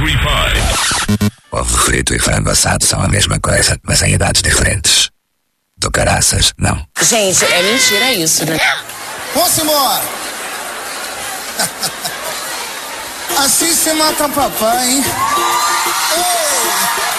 Ovo frito e frango assado são a mesma coisa, mas em idades diferentes. Do caraças, não. Gente, é mentira isso, né? Vamos embora. Assim você mata papai, hein? Ei.